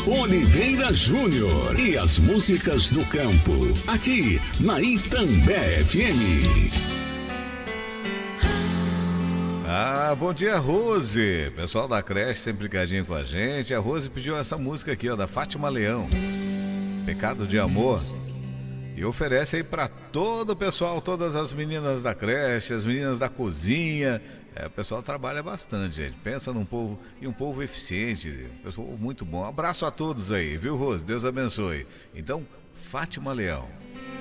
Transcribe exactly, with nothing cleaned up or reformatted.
Oliveira Júnior e as músicas do campo, aqui na Itambé F M. Ah, bom dia, Rose. Pessoal da creche sempre ligadinho com a gente. A Rose pediu essa música aqui, ó, da Fátima Leão, Pecado de Amor. E oferece aí para todo o pessoal, todas as meninas da creche, as meninas da cozinha. É, o pessoal trabalha bastante, gente. Pensa num povo e um povo eficiente. Pessoal muito bom. Abraço a todos aí, viu, Rose? Deus abençoe. Então, Fátima Leão.